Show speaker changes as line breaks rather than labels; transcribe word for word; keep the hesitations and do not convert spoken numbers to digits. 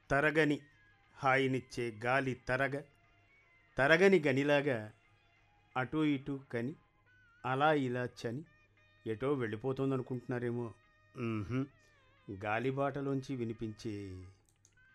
తరగని హాయినిచ్చే గాలి తరగ తరగని గనిలాగా అటూ ఇటూ కని అలా ఇలా చని ఎటో వెళ్ళిపోతుందనుకుంటున్నారేమో. గాలిబాటలోంచి వినిపించే